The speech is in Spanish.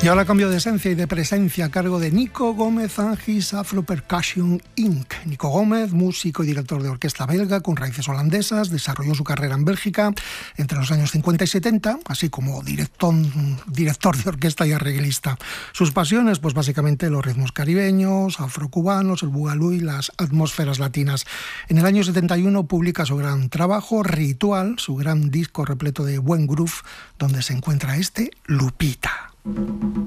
Y ahora cambio de esencia y de presencia a cargo de Nico Gómez and his Afro Percussion Inc. Nico Gómez, músico y director de orquesta belga con raíces holandesas, desarrolló su carrera en Bélgica entre los años 50 y 70, así como director de orquesta y arreglista. Sus pasiones, pues básicamente los ritmos caribeños, afrocubanos, el bugalú y las atmósferas latinas. En el año 71 publica su gran trabajo, Ritual, su gran disco repleto de buen groove, donde se encuentra este Lupita.